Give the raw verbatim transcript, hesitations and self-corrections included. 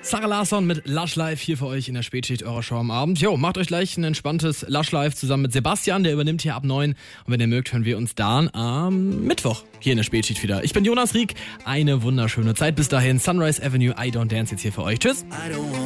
Sarah Larsson mit Lush Life hier für euch in der Spätschicht eurer Show am Abend. Jo, macht euch gleich ein entspanntes Lush Life zusammen mit Sebastian, der übernimmt hier ab neun. Und wenn ihr mögt, hören wir uns dann am Mittwoch hier in der Spätschicht wieder. Ich bin Jonas Rieck, eine wunderschöne Zeit bis dahin. Sunrise Avenue, I Don't Dance jetzt hier für euch. Tschüss.